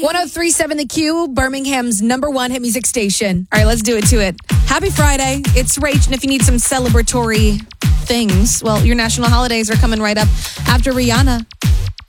1037 The Q, Birmingham's #1 hit music station. All right, let's do it to it. Happy Friday. It's Rach, and if you need some celebratory things, well, your national holidays are coming right up after Rihanna.